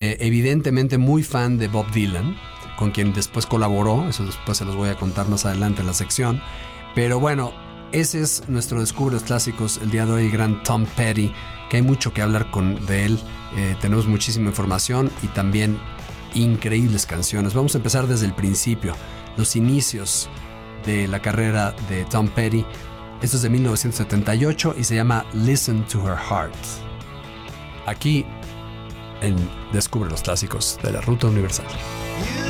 evidentemente muy fan de Bob Dylan, con quien después colaboró, eso después se los voy a contar más adelante en la sección. Pero bueno, ese es nuestro Descubre los Clásicos el día de hoy, el gran Tom Petty, que hay mucho que hablar de él. Tenemos muchísima información y también increíbles canciones. Vamos a empezar desde el principio, los inicios de la carrera de Tom Petty. Esto es de 1978 y se llama Listen to Her Heart. Aquí en Descubre los Clásicos de la Ruta Universal.